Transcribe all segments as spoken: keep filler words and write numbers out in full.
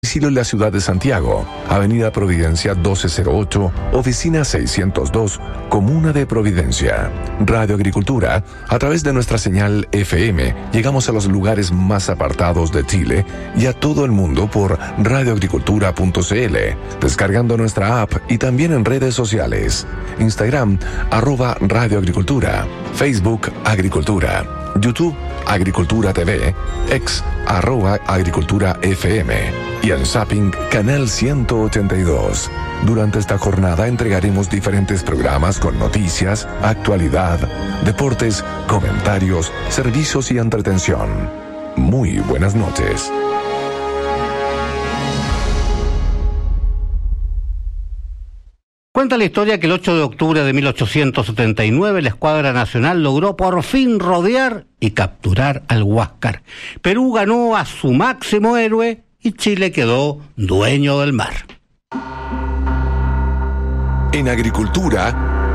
Domicilio en la ciudad de Santiago, Avenida Providencia doce cero ocho, Oficina seiscientos dos, Comuna de Providencia. Radio Agricultura, a través de nuestra señal F M, llegamos a los lugares más apartados de Chile y a todo el mundo por radio agricultura punto c l, descargando nuestra app y también en redes sociales. Instagram, arroba Radio Agricultura, Facebook Agricultura, YouTube Agricultura T V, ex arroba Agricultura F M y en Zapping Canal ciento ochenta y dos. Durante esta jornada entregaremos diferentes programas con noticias, actualidad, deportes, comentarios, servicios y entretención. Muy buenas noches. Cuenta la historia que el ocho de octubre de mil ochocientos setenta y nueve la Escuadra Nacional logró por fin rodear y capturar al Huáscar. Perú ganó a su máximo héroe y Chile quedó dueño del mar. En Agricultura,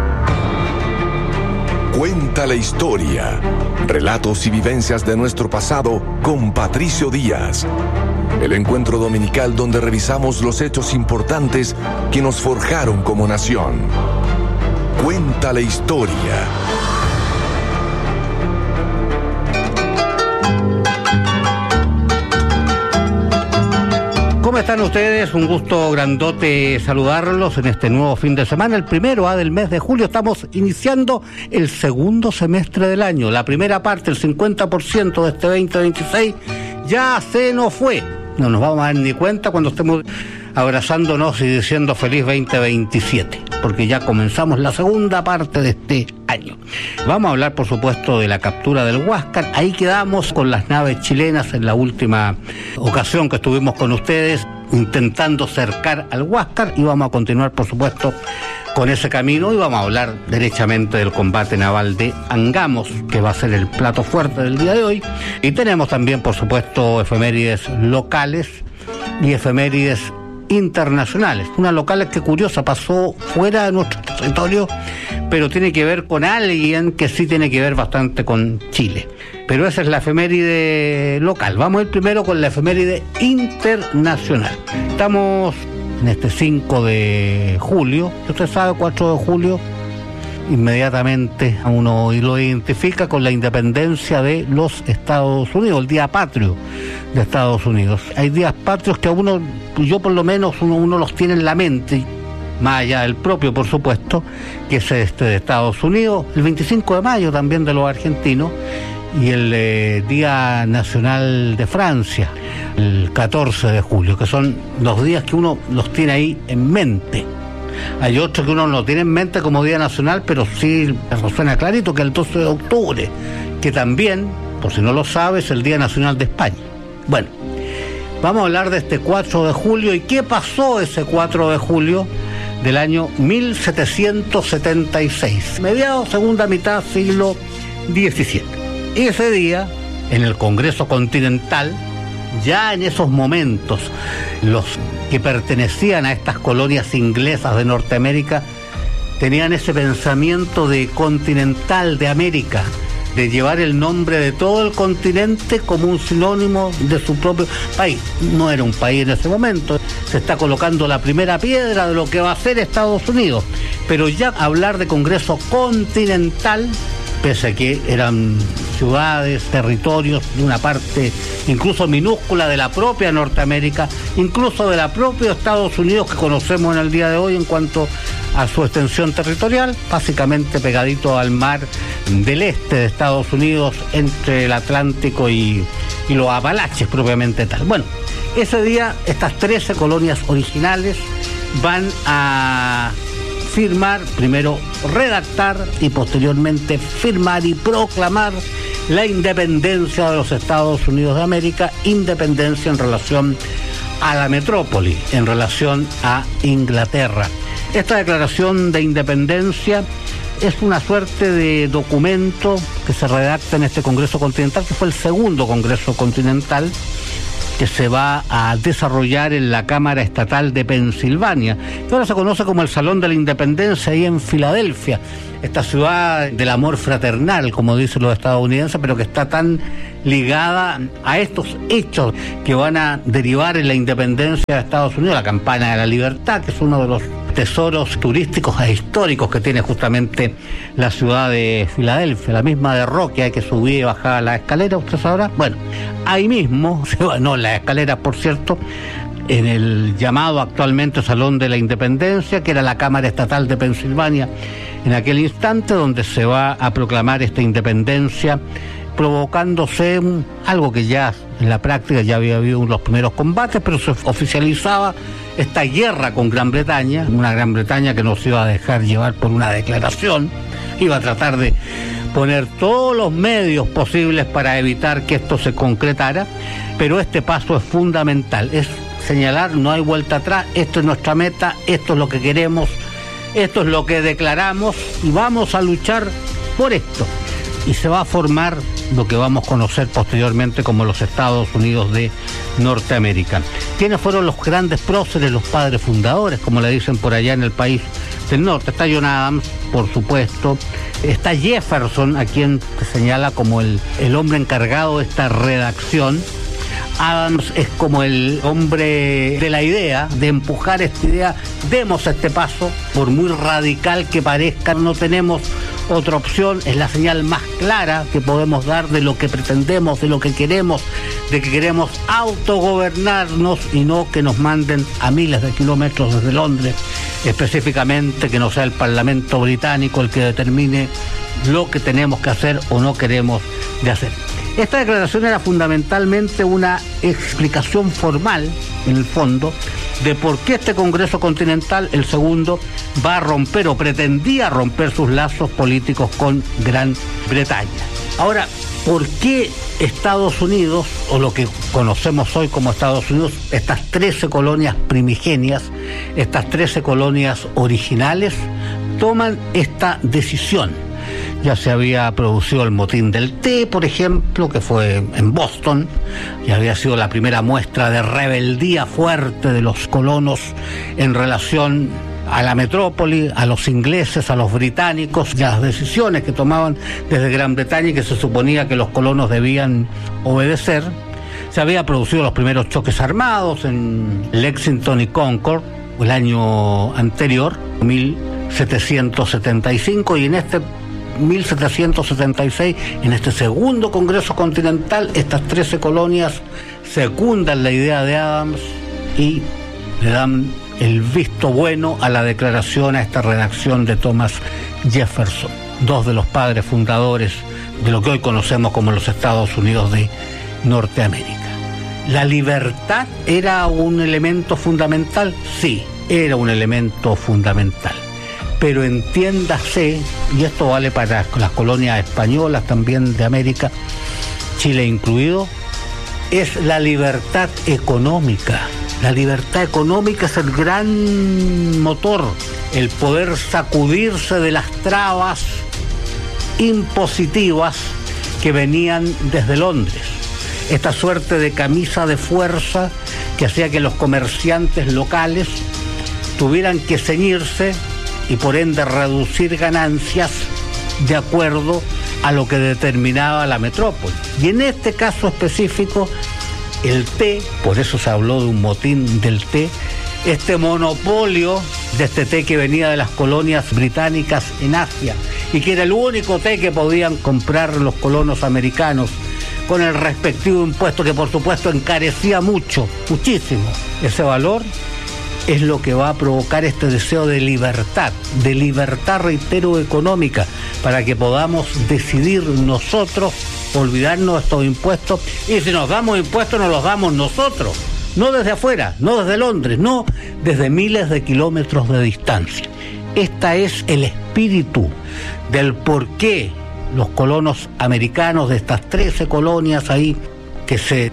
cuenta la historia. Relatos y vivencias de nuestro pasado con Patricio Díaz. El encuentro dominical donde revisamos los hechos importantes que nos forjaron como nación. Cuenta la historia. ¿Cómo están ustedes? Un gusto grandote saludarlos en este nuevo fin de semana, el primero ah, del mes de julio. Estamos iniciando el segundo semestre del año. La primera parte, el cincuenta por ciento de este veinte veintiséis, ya se nos fue. No nos vamos a dar ni cuenta cuando estemos abrazándonos y diciendo feliz veinte veintisiete, porque ya comenzamos la segunda parte de este año. Vamos a hablar, por supuesto, de la captura del Huáscar. Ahí quedamos con las naves chilenas en la última ocasión que estuvimos con ustedes, intentando cercar al Huáscar, y vamos a continuar, por supuesto, con ese camino, y vamos a hablar derechamente del combate naval de Angamos, que va a ser el plato fuerte del día de hoy. Y tenemos también, por supuesto, efemérides locales y efemérides internacionales. Una local que curiosa, pasó fuera de nuestro territorio, pero tiene que ver con alguien que sí tiene que ver bastante con Chile. Pero esa es la efeméride local. Vamos a ir primero con la efeméride internacional. Estamos en este cinco de julio, usted sabe, cuatro de julio, inmediatamente uno lo identifica con la independencia de los Estados Unidos, el Día Patrio de Estados Unidos. Hay días patrios que a uno, yo por lo menos, uno, uno los tiene en la mente, más allá del propio, por supuesto, que es este de Estados Unidos, el veinticinco de mayo también de los argentinos, y el eh, Día Nacional de Francia, el catorce de julio, que son los días que uno los tiene ahí en mente. Hay otros que uno no tiene en mente como Día Nacional, pero sí suena clarito, que el doce de octubre, que también, por si no lo sabes, es el Día Nacional de España. Bueno, vamos a hablar de este cuatro de julio y qué pasó ese cuatro de julio del año mil setecientos setenta y seis, mediados, segunda mitad, siglo diecisiete. Y ese día, en el Congreso Continental, ya en esos momentos, los que pertenecían a estas colonias inglesas de Norteamérica tenían ese pensamiento de continental, de América, de llevar el nombre de todo el continente como un sinónimo de su propio país. No era un país en ese momento, se está colocando la primera piedra de lo que va a ser Estados Unidos, pero ya hablar de Congreso Continental, pese a que eran ciudades, territorios de una parte incluso minúscula de la propia Norteamérica, incluso de la propia Estados Unidos que conocemos en el día de hoy en cuanto a su extensión territorial, básicamente pegadito al mar del este de Estados Unidos, entre el Atlántico y, y los Apalaches propiamente tal. Bueno, ese día estas trece colonias originales van a firmar, primero redactar y posteriormente firmar y proclamar la independencia de los Estados Unidos de América, independencia en relación a la metrópoli, en relación a Inglaterra. Esta declaración de independencia es una suerte de documento que se redacta en este Congreso Continental, que fue el segundo Congreso Continental, que se va a desarrollar en la Cámara Estatal de Pensilvania, que ahora se conoce como el Salón de la Independencia, ahí en Filadelfia, esta ciudad del amor fraternal, como dicen los estadounidenses, pero que está tan ligada a estos hechos que van a derivar en la independencia de Estados Unidos, la Campana de la Libertad, que es uno de los tesoros turísticos e históricos que tiene justamente la ciudad de Filadelfia, la misma de Rocky, hay que subir y bajar la escalera, usted sabrá. Bueno, ahí mismo, no, las escaleras, por cierto, en el llamado actualmente Salón de la Independencia, que era la Cámara Estatal de Pensilvania, en aquel instante donde se va a proclamar esta independencia, provocándose un, algo que ya en la práctica ya había habido los primeros combates, pero se oficializaba esta guerra con Gran Bretaña, una Gran Bretaña que no se iba a dejar llevar por una declaración, iba a tratar de poner todos los medios posibles para evitar que esto se concretara, pero este paso es fundamental, es señalar, no hay vuelta atrás, esto es nuestra meta, esto es lo que queremos, esto es lo que declaramos y vamos a luchar por esto. Y se va a formar lo que vamos a conocer posteriormente como los Estados Unidos de Norteamérica. ¿Quiénes fueron los grandes próceres, los padres fundadores, como le dicen por allá en el país del norte? Está John Adams, por supuesto. Está Jefferson, a quien se señala como el, el hombre encargado de esta redacción. Adams es como el hombre de la idea, de empujar esta idea, demos este paso, por muy radical que parezca, no tenemos otra opción, es la señal más clara que podemos dar de lo que pretendemos, de lo que queremos, de que queremos autogobernarnos y no que nos manden a miles de kilómetros desde Londres, específicamente que no sea el Parlamento británico el que determine lo que tenemos que hacer o no queremos de hacer. Esta declaración era fundamentalmente una explicación formal, en el fondo, de por qué este Congreso Continental, el segundo, va a romper o pretendía romper sus lazos políticos con Gran Bretaña. Ahora, ¿por qué Estados Unidos, o lo que conocemos hoy como Estados Unidos, estas trece colonias primigenias, estas trece colonias originales, toman esta decisión? Ya se había producido el motín del té, por ejemplo, que fue en Boston, y había sido la primera muestra de rebeldía fuerte de los colonos en relación a la metrópoli, a los ingleses, a los británicos, y a las decisiones que tomaban desde Gran Bretaña y que se suponía que los colonos debían obedecer. Se había producido los primeros choques armados en Lexington y Concord el año anterior, mil setecientos setenta y cinco, y en este mil setecientos setenta y seis, en este segundo Congreso Continental, estas trece colonias secundan la idea de Adams y le dan el visto bueno a la declaración, a esta redacción de Thomas Jefferson, dos de los padres fundadores de lo que hoy conocemos como los Estados Unidos de Norteamérica. ¿La libertad era un elemento fundamental? Sí, era un elemento fundamental. Pero entiéndase, y esto vale para las colonias españolas también de América, Chile incluido, es la libertad económica. La libertad económica es el gran motor, el poder sacudirse de las trabas impositivas que venían desde Londres. Esta suerte de camisa de fuerza que hacía que los comerciantes locales tuvieran que ceñirse y por ende reducir ganancias de acuerdo a lo que determinaba la metrópoli. Y en este caso específico, el té, por eso se habló de un motín del té, este monopolio de este té que venía de las colonias británicas en Asia y que era el único té que podían comprar los colonos americanos, con el respectivo impuesto que por supuesto encarecía mucho, muchísimo ese valor, es lo que va a provocar este deseo de libertad, de libertad, reitero, económica, para que podamos decidir nosotros, olvidarnos de estos impuestos, y si nos damos impuestos nos los damos nosotros, no desde afuera, no desde Londres, no desde miles de kilómetros de distancia. Este es el espíritu del por qué los colonos americanos de estas trece colonias ahí que se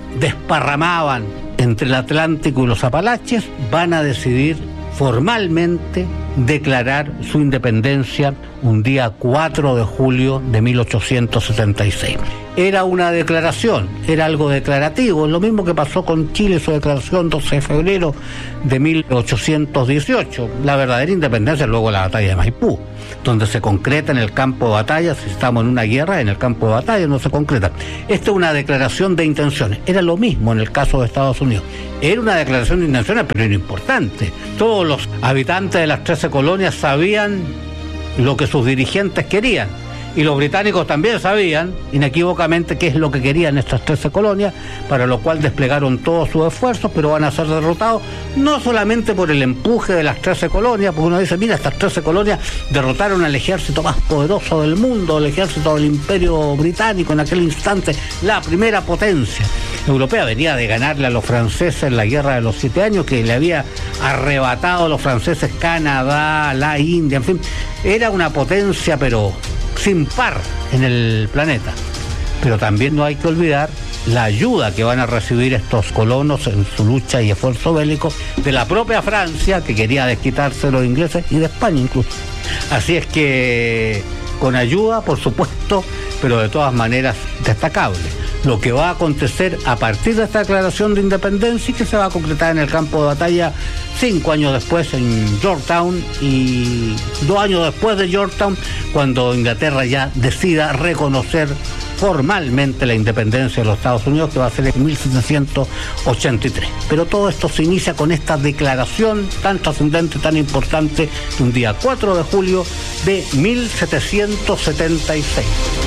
desparramaban entre el Atlántico y los Apalaches van a decidir formalmente declarar su independencia un día cuatro de julio de mil ochocientos setenta y seis. Era una declaración, era algo declarativo, lo mismo que pasó con Chile, su declaración doce de febrero de mil ochocientos dieciocho. La verdadera independencia luego la batalla de Maipú, donde se concreta en el campo de batalla. Si estamos en una guerra, en el campo de batalla no se concreta. Esta es una declaración de intenciones. Era lo mismo en el caso de Estados Unidos. Era una declaración de intenciones, pero era importante. Todos los habitantes de las trece colonias sabían lo que sus dirigentes querían. Y los británicos también sabían inequívocamente qué es lo que querían estas trece colonias, para lo cual desplegaron todos sus esfuerzos, pero van a ser derrotados no solamente por el empuje de las trece colonias, porque uno dice, mira, estas trece colonias derrotaron al ejército más poderoso del mundo, el ejército del Imperio Británico en aquel instante, la primera potencia europea. Venía de ganarle a los franceses en la Guerra de los Siete Años, que le había arrebatado a los franceses Canadá, la India, en fin, era una potencia pero sin par en el planeta. Pero también no hay que olvidar la ayuda que van a recibir estos colonos en su lucha y esfuerzo bélico de la propia Francia, que quería desquitarse de los ingleses, y de España incluso. Así es que con ayuda, por supuesto, pero de todas maneras destacable lo que va a acontecer a partir de esta declaración de independencia, y que se va a concretar en el campo de batalla cinco años después en Yorktown, y dos años después de Yorktown, cuando Inglaterra ya decida reconocer formalmente la independencia de los Estados Unidos, que va a ser en mil setecientos ochenta y tres. Pero todo esto se inicia con esta declaración tan trascendente, tan importante, de un día cuatro de julio de mil setecientos setenta y seis.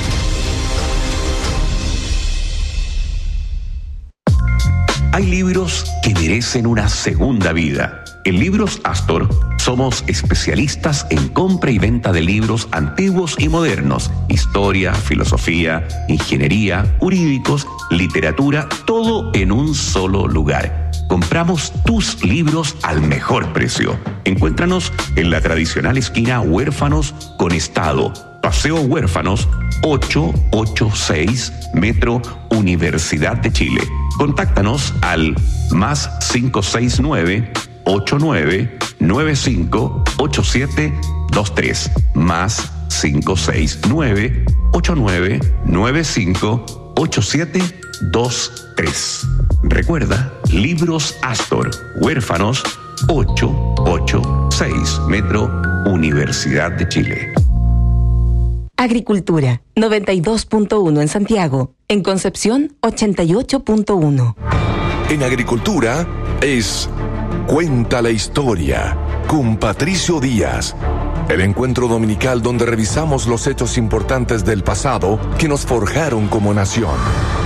Hay libros que merecen una segunda vida. En Libros Astor somos especialistas en compra y venta de libros antiguos y modernos, historia, filosofía, ingeniería, jurídicos, literatura, todo en un solo lugar. Compramos tus libros al mejor precio. Encuéntranos en la tradicional esquina Huérfanos con Estado, Paseo Huérfanos ochocientos ochenta y seis, Metro Universidad de Chile. Contáctanos al más cinco seis nueve, ocho nueve nueve cinco, ocho siete dos tres, más cinco seis nueve, ocho nueve nueve cinco, ocho siete dos tres. Recuerda, Libros Astor, Huérfanos ochocientos ochenta y seis, Metro Universidad de Chile. Agricultura, noventa y dos punto uno en Santiago. En Concepción, ochenta y ocho punto uno. En Agricultura es Cuenta la Historia con Patricio Díaz. El encuentro dominical donde revisamos los hechos importantes del pasado que nos forjaron como nación.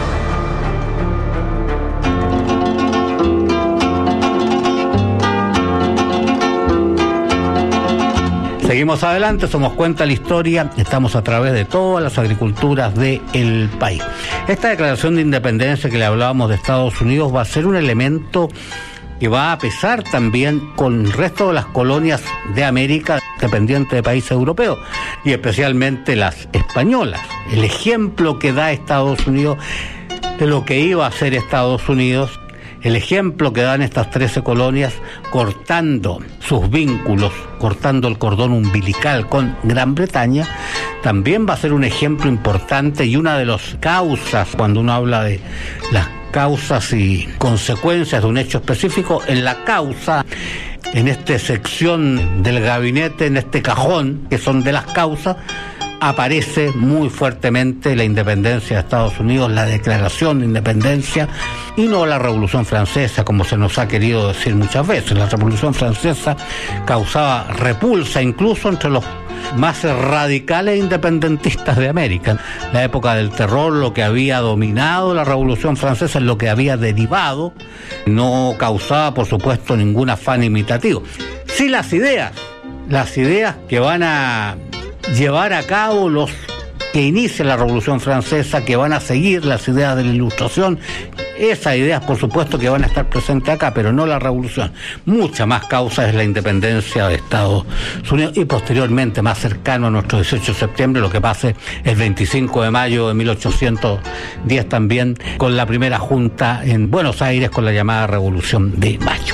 Seguimos adelante, somos Cuenta la Historia, estamos a través de todas las agriculturas del país. Esta declaración de independencia que le hablábamos de Estados Unidos va a ser un elemento que va a pesar también con el resto de las colonias de América dependientes de países europeos, y especialmente las españolas. El ejemplo que da Estados Unidos de lo que iba a ser Estados Unidos, el ejemplo que dan estas trece colonias cortando sus vínculos, cortando el cordón umbilical con Gran Bretaña, también va a ser un ejemplo importante, y una de las causas, cuando uno habla de las causas y consecuencias de un hecho específico, en la causa, en esta sección del gabinete, en este cajón, que son de las causas, aparece muy fuertemente la independencia de Estados Unidos, la declaración de independencia, y no la Revolución Francesa, como se nos ha querido decir muchas veces. La Revolución Francesa causaba repulsa incluso entre los más radicales independentistas de América. La época del terror, lo que había dominado la Revolución Francesa, es lo que había derivado, no causaba, por supuesto, ningún afán imitativo. Sí, las ideas, las ideas que van a llevar a cabo los que inician la Revolución Francesa, que van a seguir las ideas de la Ilustración, esas ideas por supuesto que van a estar presentes acá, pero no la Revolución. Mucha más causa es la independencia de Estados Unidos, y posteriormente, más cercano a nuestro dieciocho de septiembre, lo que pase el veinticinco de mayo de mil ochocientos diez, también con la primera junta en Buenos Aires, con la llamada Revolución de Mayo.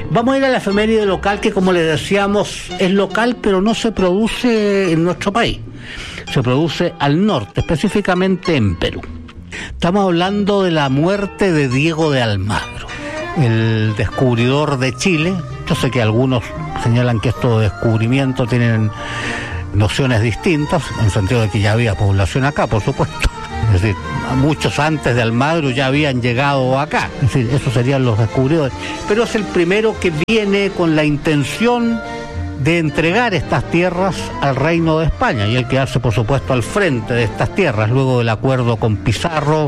Vamos a ir a la efeméride local, que como les decíamos es local, pero no se produce en nuestro país. Se produce al norte, específicamente en Perú. Estamos hablando de la muerte de Diego de Almagro, el descubridor de Chile. Yo sé que algunos señalan que estos descubrimientos tienen nociones distintas, en el sentido de que ya había población acá, por supuesto. Es decir, muchos antes de Almagro ya habían llegado acá. Es decir, esos serían los descubridores. Pero es el primero que viene con la intención de entregar estas tierras al Reino de España y el quedarse, por supuesto, al frente de estas tierras, luego del acuerdo con Pizarro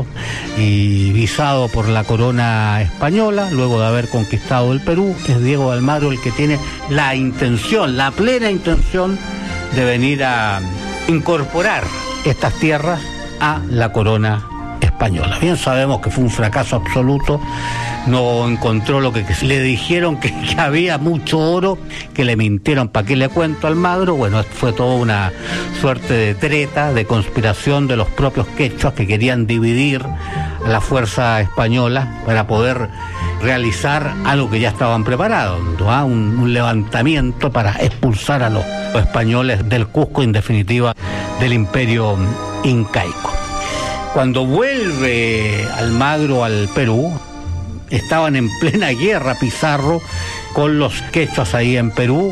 y visado por la corona española, luego de haber conquistado el Perú. Es Diego de Almagro el que tiene la intención, la plena intención de venir a incorporar estas tierras a la corona española. Bien sabemos que fue un fracaso absoluto, no encontró lo que, que le dijeron, que, que había mucho oro, que le mintieron. ¿Para qué le cuento a Almagro? Bueno, fue toda una suerte de treta, de conspiración de los propios quechuas, que querían dividir a la fuerza española para poder realizar algo que ya estaban preparados, ¿no? un, un levantamiento para expulsar a los, los españoles del Cusco, en definitiva del imperio incaico. Cuando vuelve Almagro al Perú, estaban en plena guerra Pizarro con los quechuas ahí en Perú,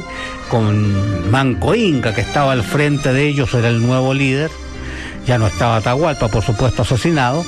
con Manco Inca, que estaba al frente de ellos, era el nuevo líder. Ya no estaba Atahualpa, por supuesto, asesinado,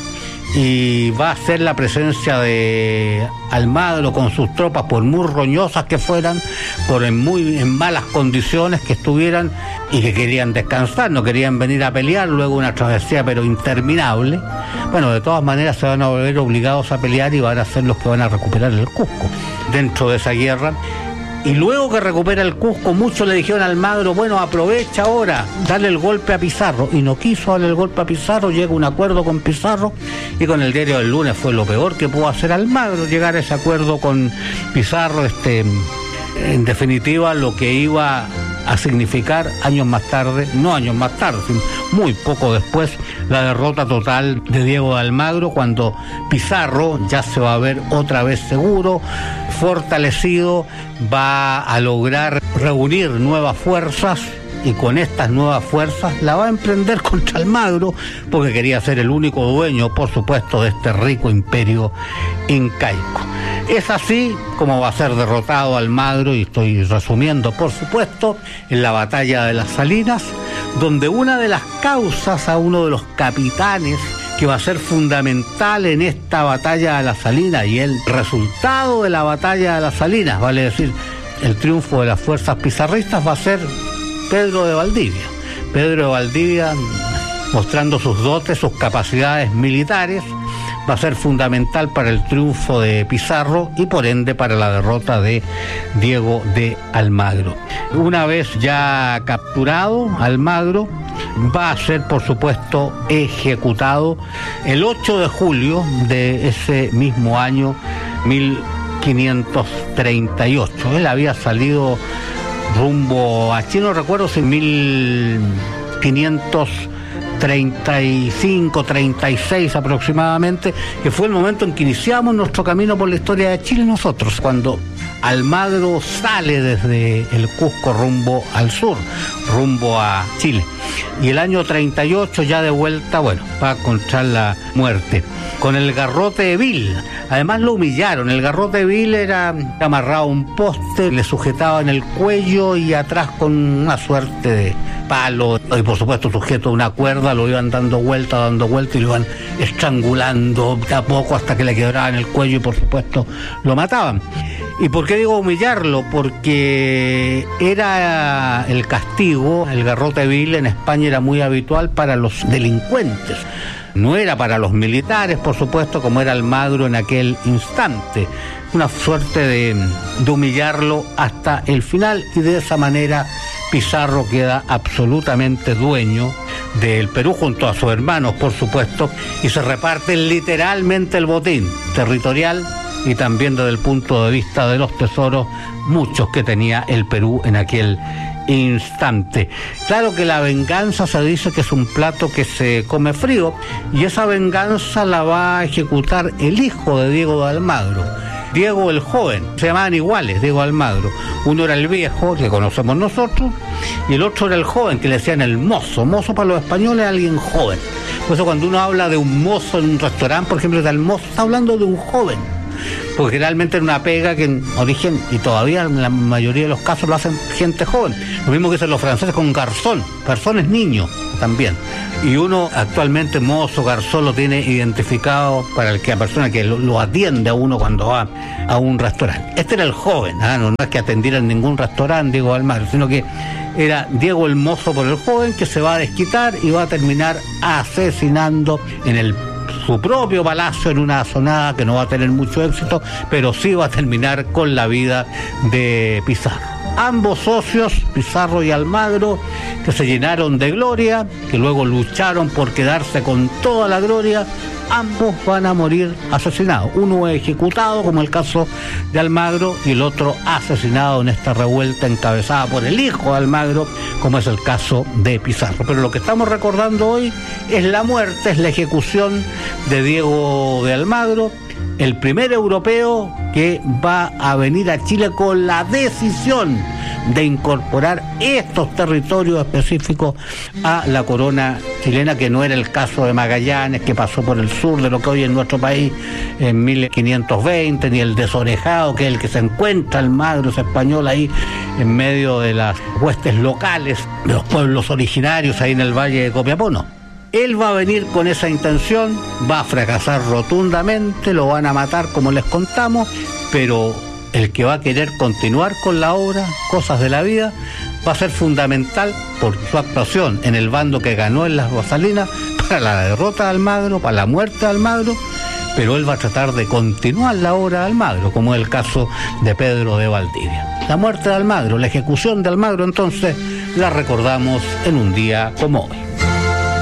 y va a ser la presencia de Almagro con sus tropas, por muy roñosas que fueran, por en muy en malas condiciones que estuvieran y que querían descansar, no querían venir a pelear, luego una travesía pero interminable. Bueno, de todas maneras se van a volver obligados a pelear y van a ser los que van a recuperar el Cusco dentro de esa guerra. Y luego que recupera el Cusco, muchos le dijeron a Almagro, bueno, aprovecha ahora, dale el golpe a Pizarro. Y no quiso darle el golpe a Pizarro, llega un acuerdo con Pizarro, y con el diario del Lunes fue lo peor que pudo hacer Almagro, llegar a ese acuerdo con Pizarro, este, en definitiva lo que iba a significar años más tarde, no años más tarde, sino muy poco después, la derrota total de Diego de Almagro, cuando Pizarro ya se va a ver otra vez seguro, fortalecido, va a lograr reunir nuevas fuerzas, y con estas nuevas fuerzas la va a emprender contra Almagro, porque quería ser el único dueño, por supuesto, de este rico imperio incaico. Es así como va a ser derrotado Almagro, y estoy resumiendo, por supuesto, en la batalla de las Salinas, donde una de las causas a uno de los capitanes que va a ser fundamental en esta batalla de las Salinas, y el resultado de la batalla de las Salinas, vale decir, el triunfo de las fuerzas pizarristas, va a ser Pedro de Valdivia. Pedro de Valdivia, mostrando sus dotes, sus capacidades militares, va a ser fundamental para el triunfo de Pizarro y por ende para la derrota de Diego de Almagro. Una vez ya capturado Almagro, va a ser, por supuesto, ejecutado el ocho de julio de ese mismo año mil quinientos treinta y ocho. Él había salido rumbo a Chile, no recuerdo si mil quinientos treinta y cinco, treinta y seis aproximadamente, que fue el momento en que iniciamos nuestro camino por la historia de Chile nosotros, cuando Almagro sale desde el Cusco rumbo al sur, rumbo a Chile. Y el año treinta y ocho, ya de vuelta, bueno, va a encontrar la muerte con el garrote de Vil. Además lo humillaron. El garrote de Vil era amarrado a un poste, le sujetaban el cuello y atrás con una suerte de palo, y por supuesto sujeto a una cuerda, lo iban dando vuelta, dando vuelta y lo iban estrangulando de a poco hasta que le quebraban el cuello y por supuesto lo mataban. ¿Y por qué digo humillarlo? Porque era el castigo, el garrote vil en España era muy habitual para los delincuentes. No era para los militares, por supuesto, como era Almagro en aquel instante. Una suerte de, de humillarlo hasta el final, y de esa manera Pizarro queda absolutamente dueño del Perú junto a sus hermanos, por supuesto, y se reparten literalmente el botín territorial y también desde el punto de vista de los tesoros, muchos que tenía el Perú en aquel instante. Claro que la venganza se dice que es un plato que se come frío, y esa venganza la va a ejecutar el hijo de Diego de Almagro, Diego el joven, se llamaban iguales, Diego Almagro. Uno era el viejo, que conocemos nosotros, y el otro era el joven, que le decían el mozo. Mozo para los españoles es alguien joven. Por eso cuando uno habla de un mozo en un restaurante, por ejemplo, del mozo, está hablando de un joven. Porque generalmente era una pega que en origen, y todavía en la mayoría de los casos lo hacen gente joven. Lo mismo que dicen los franceses con garzón. Garzón es niño también. Y uno actualmente mozo, garzón lo tiene identificado para el que la persona que lo, lo atiende a uno cuando va a un restaurante. Este era el joven, ¿ah? no, no es que atendiera en ningún restaurante, Diego Almagro, sino que era Diego el mozo por el joven, que se va a desquitar y va a terminar asesinando en el su propio palacio en una asonada que no va a tener mucho éxito, pero sí va a terminar con la vida de Pizarro. Ambos socios, Pizarro y Almagro, que se llenaron de gloria, que luego lucharon por quedarse con toda la gloria, ambos van a morir asesinados. Uno ejecutado, como el caso de Almagro, y el otro asesinado en esta revuelta encabezada por el hijo de Almagro, como es el caso de Pizarro. Pero lo que estamos recordando hoy es la muerte, es la ejecución de Diego de Almagro, el primer europeo que va a venir a Chile con la decisión de incorporar estos territorios específicos a la corona chilena, que no era el caso de Magallanes, que pasó por el sur de lo que hoy es nuestro país en mil quinientos veinte, ni el desorejado, que es el que se encuentra Almagro, ese español ahí en medio de las huestes locales de los pueblos originarios ahí en el Valle de Copiapó. No. Él va a venir con esa intención, va a fracasar rotundamente, lo van a matar como les contamos, pero el que va a querer continuar con la obra, Cosas de la Vida, va a ser fundamental por su actuación en el bando que ganó en las Rosalinas, para la derrota de Almagro, para la muerte de Almagro, pero él va a tratar de continuar la obra de Almagro, como es el caso de Pedro de Valdivia. La muerte de Almagro, la ejecución de Almagro, entonces, la recordamos en un día como hoy.